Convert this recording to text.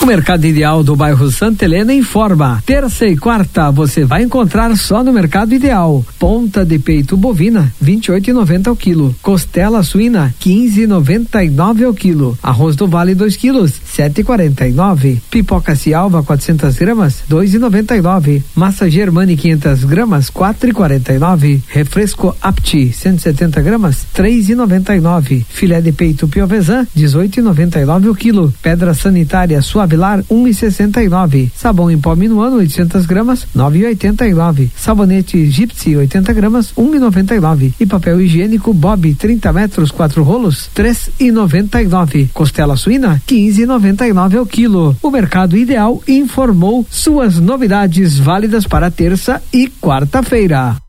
O Mercado Ideal do bairro Santa Helena informa: terça e quarta você vai encontrar só no Mercado Ideal. Ponta de peito bovina, 28,90 ao quilo. Costela suína, 15,99 ao quilo. Arroz do Vale, 2 quilos, 7,49. Pipoca Cialva, 400 gramas, 2,99. Massa Germani, 500 gramas, 4,49. Refresco Apti, 170 gramas, 3,99. Filé de peito Piovesan, 18,99 ao quilo. Pedra sanitária Suavilar, 1,69. Sabão em pó Minuano, 800 gramas, 9,89. Sabonete Gypsy, 80 gramas, 1,99. E papel higiênico Bob, 30 metros, 4 rolos, 3,99. Costela suína, 15,99 ao quilo. O Mercado Ideal informou suas novidades válidas para terça e quarta-feira.